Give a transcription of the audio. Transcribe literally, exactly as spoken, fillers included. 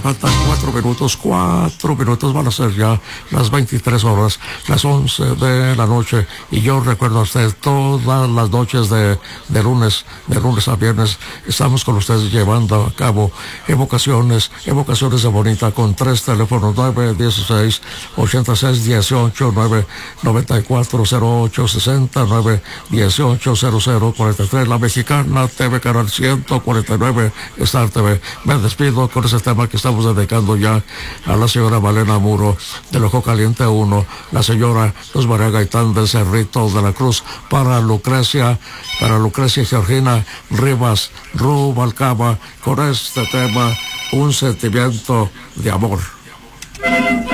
faltan cuatro minutos, cuatro minutos, van a ser ya las veintitrés horas, las once de la noche, y yo recuerdo a usted todas las noches de, de lunes, de lunes a viernes, estamos con ustedes llevando a cabo evocaciones, evocaciones de Bonita, con tres teléfonos: nueve dieciséis, ochenta y seis dieciocho, nueve noventa y cuatro cero ocho sesenta, nueve dieciocho cero cero cuarenta y tres, La Mexicana T V, canal ciento cuarenta y nueve, Star T V. Me despido con ese tema que estamos dedicando ya a la señora Malena Muro del Ojo Caliente uno, la señora Luz María Gaitán del Cerrito de la Cruz, para Lucrecia, para Lucrecia Georgina Rivas Rubalcaba, con este tema, Un Sentimiento de Amor.